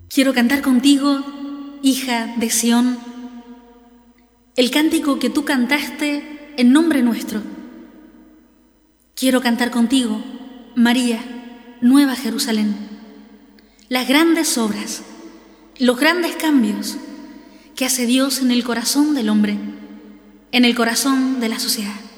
Quiero cantar contigo, hija de Sión, el cántico que tú cantaste en nombre nuestro. Quiero cantar contigo, María, Nueva Jerusalén, las grandes obras, los grandes cambios que hace Dios en el corazón del hombre, en el corazón de la sociedad.